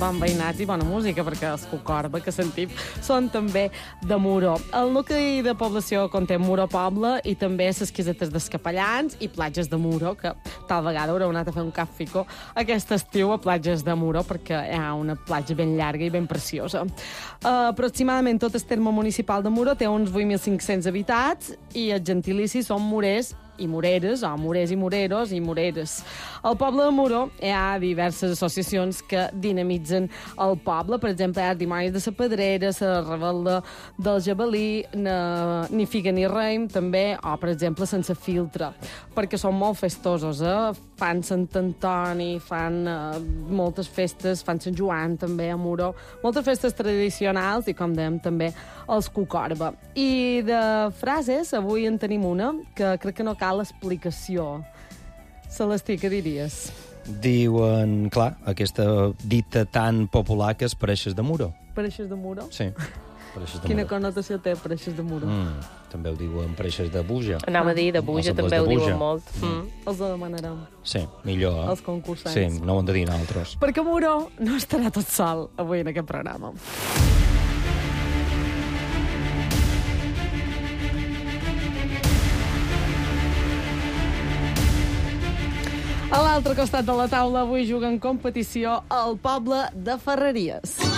bon veïnats i bona música, perquè els Cucorba que sentim són també de Muro. El nucli de població conté Muro Poble i també les casetes d'Escapellans i platges de Muro, que tal vegada haureu anat a fer un càfico aquest estiu a platges de Muro, perquè hi ha una platja ben llarga i ben preciosa. Aproximadament tot el terme municipal de Muro té uns 8.500 habitats i els gentilicis són murers i mureres, o murers i mureros i mureres. Al poble de Muro hi ha diverses associacions que dinamitzen el poble. Per exemple, hi ha Dimonis de la Pedrera, la Rebel·la del Jabalí, Ni Figa ni Raïm, també, o, per exemple, Sense Filtre, perquè són molt festosos, fan Sant Antoni, fan moltes festes, fan Sant Joan, també, a Muro, moltes festes tradicionals i, com dèiem, també els Cucorba. I de frases, avui en tenim una que crec que no cal explicació. Celestí, què diries? Diuen, clar, aquesta dita tan popular que és pareixes de Muro. Pareixes de Muro? Sí, pareixes de Quina Muro. connotació té pareixes de Muro? També ho diuen pareixes de Buja. Anava a dir, de Buja Els també de ho Buja. diuen molt. Els ho demanarem. Sí, millor. Els concursants. Sí, no ho hem de dir nosaltres. Perquè Muro no estarà tot sol avui en aquest programa. A l'altre costat de la taula avui juga en competició el poble de Ferreries.